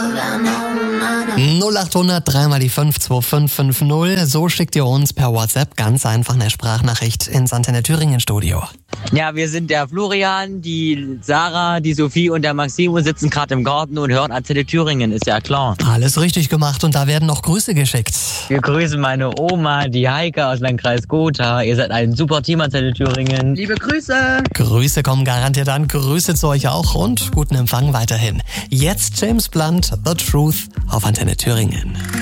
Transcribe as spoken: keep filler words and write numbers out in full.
null acht hundert dreimal die fünf zwei fünf fünf null. So schickt ihr uns per WhatsApp ganz einfach eine Sprachnachricht ins Antenne Thüringen Studio. Ja, wir sind der Florian, die Sarah, die Sophie und der Maximo sitzen gerade im Garten und hören Antenne Thüringen, ist ja klar. Alles richtig gemacht und da werden noch Grüße geschickt. Wir grüßen meine Oma, die Heike aus Landkreis Gotha. Ihr seid ein super Team, Antenne Thüringen. Liebe Grüße. Grüße kommen garantiert an. Grüße zu euch auch und guten Empfang weiterhin. Jetzt James Blunt, The Truth auf Antenne Thüringen.